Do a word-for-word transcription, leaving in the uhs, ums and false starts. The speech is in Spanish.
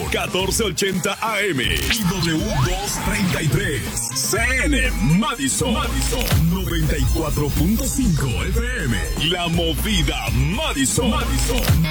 catorce ochenta A M y W doscientos treinta y tres. C N Madison, Madison noventa y cuatro punto cinco F M. La Movida Madison, Madison.